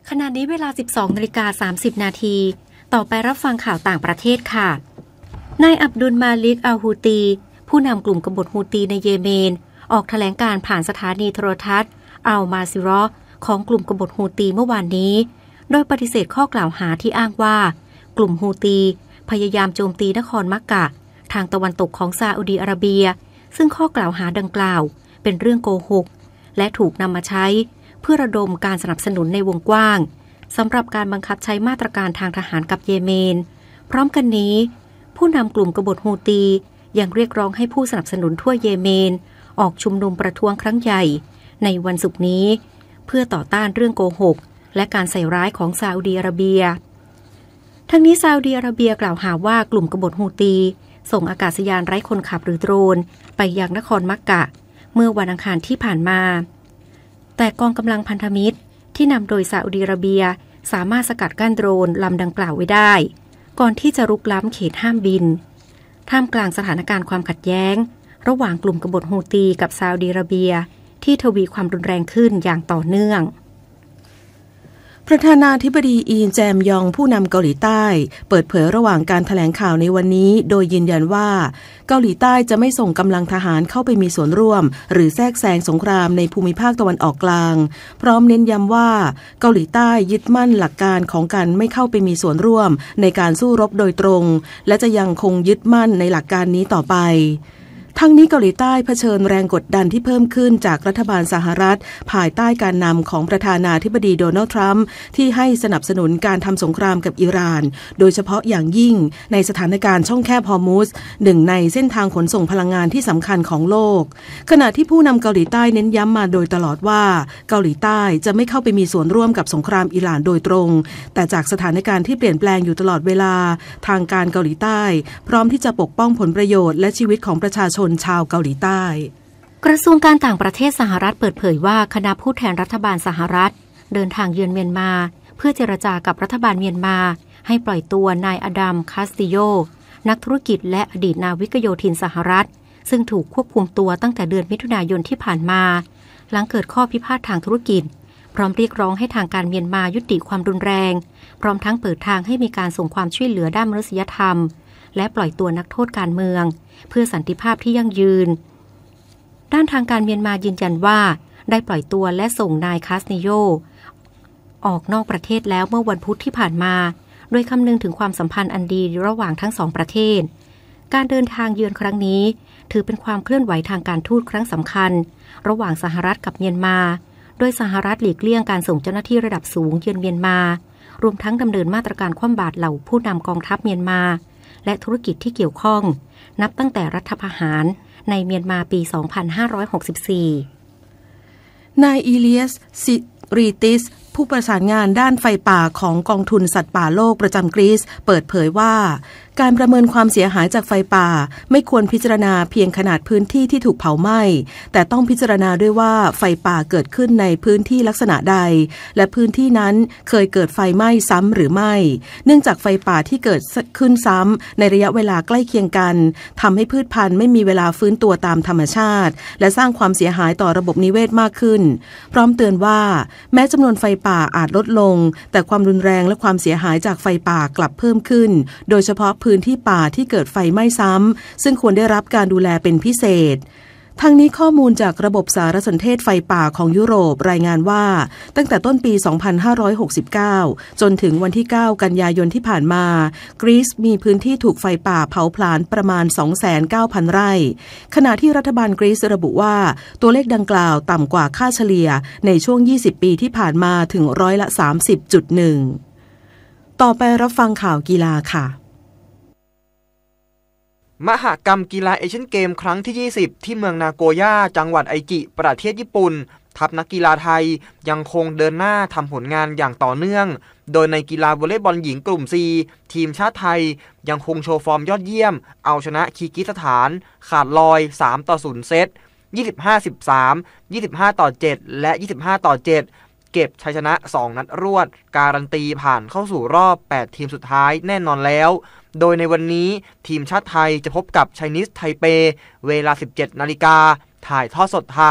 ขณะนี้เวลา 12:30 นาทีต่อไปรับฟังข่าวต่างประเทศค่ะนายอับดุลมาลิกอัลฮูตีผู้นำกลุ่มกบฏฮูตีในเยเมนออกแถลงการผ่านสถานีโทรทัศน์อัลมาซิรอของกลุ่มกบฏฮูตีเมื่อวานนี้โดยปฏิเสธข้อกล่าวหาที่อ้างว่ากลุ่มฮูตีพยายามโจมตีนครมักกะทางตะวันตกของซาอุดีอาระเบียซึ่งข้อกล่าวหาดังกล่าวเป็นเรื่องโกหกและถูกนำมาใช้เพื่อระดมการสนับสนุนในวงกว้างสำหรับการบังคับใช้มาตรการทางทหารกับเยเมนพร้อมกันนี้ผู้นำกลุ่มกบฏฮูตียังเรียกร้องให้ผู้สนับสนุนทั่วเยเมนออกชุมนุมประท้วงครั้งใหญ่ในวันศุกร์นี้เพื่อต่อต้านเรื่องโกหกและการใส่ร้ายของซาอุดีอาระเบียทั้งนี้ซาอุดีอาระเบียกล่าวหาว่ากลุ่มกบฏฮูตีส่งอากาศยานไร้คนขับหรือโดรนไปยังนครมักกะเมื่อวันอังคารที่ผ่านมาแต่กองกำลังพันธมิตรที่นำโดยซาอุดิอาระเบียสามารถสกัดกั้นโดรนลำดังกล่าวไว้ได้ก่อนที่จะรุกล้ำเขตห้ามบินท่ามกลางสถานการณ์ความขัดแย้งระหว่างกลุ่มกบฏฮูตีกับซาอุดิอาระเบียที่ทวีความรุนแรงขึ้นอย่างต่อเนื่องประธานาธิบดีอีนแจมยองผู้นำเกาหลีใต้เปิดเผยระหว่างการแถลงข่าวในวันนี้โดยยืนยันว่าเกาหลีใต้จะไม่ส่งกำลังทหารเข้าไปมีส่วนร่วมหรือแทรกแซงสงครามในภูมิภาคตะวันออกกลางพร้อมเน้นย้ำว่าเกาหลีใต้ยึดมั่นหลักการของการไม่เข้าไปมีส่วนร่วมในการสู้รบโดยตรงและจะยังคงยึดมั่นในหลักการนี้ต่อไปทั้งนี้เกาหลีใต้เผชิญแรงกดดันที่เพิ่มขึ้นจากรัฐบาลสหรัฐภายใต้การนำของประธานาธิบดีโดนัลด์ทรัมป์ที่ให้สนับสนุนการทำสงครามกับอิหร่านโดยเฉพาะอย่างยิ่งในสถานการณ์ช่องแคบฮอร์มุซหนึ่งในเส้นทางขนส่งพลังงานที่สำคัญของโลกขณะที่ผู้นำเกาหลีใต้เน้นย้ำมาโดยตลอดว่าเกาหลีใต้จะไม่เข้าไปมีส่วนร่วมกับสงครามอิหร่านโดยตรงแต่จากสถานการณ์ที่เปลี่ยนแปลงอยู่ตลอดเวลาทางการเกาหลีใต้พร้อมที่จะปกป้องผลประโยชน์และชีวิตของประชาชนชาวเกาหลีใต้กระทรวงการต่างประเทศสหรัฐเปิดเผยว่าคณะผู้แทนรัฐบาลสหรัฐเดินทางเยือนเมียนมาเพื่อเจรจากับรัฐบาลเมียนมาให้ปล่อยตัวนายอดัมคาสติโยนักธุรกิจและอดีตนาวิกโยธินสหรัฐซึ่งถูกควบคุมตัวตั้งแต่เดือนมิถุนายนที่ผ่านมาหลังเกิดข้อพิพาททางธุรกิจพร้อมเรียกร้องให้ทางการเมียนมายุติความรุนแรงพร้อมทั้งเปิดทางให้มีการส่งความช่วยเหลือด้านมนุษยธรรมและปล่อยตัวนักโทษการเมืองเพื่อสันติภาพที่ยั่งยืนด้านทางการเมียนมายืนยันว่าได้ปล่อยตัวและส่งนายคาสนิโยออกนอกประเทศแล้วเมื่อวันพุธที่ผ่านมาโดยคำนึงถึงความสัมพันธ์อันดีระหว่างทั้งสองประเทศการเดินทางเยือนครั้งนี้ถือเป็นความเคลื่อนไหวทางการทูตครั้งสำคัญระหว่างสหรัฐกับเมียนมาโดยสหรัฐหลีกเลี่ยงการส่งเจ้าหน้าที่ระดับสูงเยือนเมียนมารวมทั้งดำเนินมาตรการคว่ำบาตรเหล่าผู้นำกองทัพเมียนมาและธุรกิจที่เกี่ยวข้องนับตั้งแต่รัฐประหารในเมียนมาปี 2564 นายอีเลียส ซิรีติสผู้ประสานงานด้านไฟป่าของกองทุนสัตว์ป่าโลกประจำกรีซเปิดเผยว่าการประเมินความเสียหายจากไฟป่าไม่ควรพิจารณาเพียงขนาดพื้นที่ที่ถูกเผาไหม้แต่ต้องพิจารณาด้วยว่าไฟป่าเกิดขึ้นในพื้นที่ลักษณะใดและพื้นที่นั้นเคยเกิดไฟไหม้ซ้ำหรือไม่เนื่องจากไฟป่าที่เกิดขึ้นซ้ำในระยะเวลาใกล้เคียงกันทำให้พืชพันธุ์ไม่มีเวลาฟื้นตัวตามธรรมชาติและสร้างความเสียหายต่อระบบนิเวศมากขึ้นพร้อมเตือนว่าแม้จำนวนไฟป่าอาจลดลงแต่ความรุนแรงและความเสียหายจากไฟป่ากลับเพิ่มขึ้นโดยเฉพาะพื้นที่ป่าที่เกิดไฟไหม้ซ้ำซึ่งควรได้รับการดูแลเป็นพิเศษทั้งนี้ข้อมูลจากระบบสารสนเทศไฟป่าของยุโรปรายงานว่าตั้งแต่ต้นปี 2569 จนถึงวันที่ 9 กันยายนที่ผ่านมากรีซมีพื้นที่ถูกไฟป่าเผาผลาญประมาณ 2,900 ไร่ขณะที่รัฐบาลกรีซระบุว่าตัวเลขดังกล่าวต่ำกว่าค่าเฉลี่ยในช่วง 20 ปีที่ผ่านมาถึง30.1 ต่อไปรับฟังข่าวกีฬาค่ะมหกรรมกีฬาเอเชียนเกมครั้งที่ 20 ที่เมืองนาโกย่าจังหวัดไอจิประเทศญี่ปุ่นทัพนักกีฬาไทยยังคงเดินหน้าทำผลงานอย่างต่อเนื่องโดยในกีฬาวอลเลย์บอลหญิงกลุ่ม C ทีมชาติไทยยังคงโชว์ฟอร์มยอดเยี่ยมเอาชนะคีร์กิสถานขาดลอย 3-0 เซต 25-13 25-7 และ 25-7 เก็บชัยชนะ 2 นัดรวดการันตีผ่านเข้าสู่รอบ 8 ทีมสุดท้ายแน่นอนแล้วโดยในวันนี้ทีมชาติไทยจะพบกับไชนีสไทเปเวลา 17 นาฬิกาถ่ายทอดสดทาง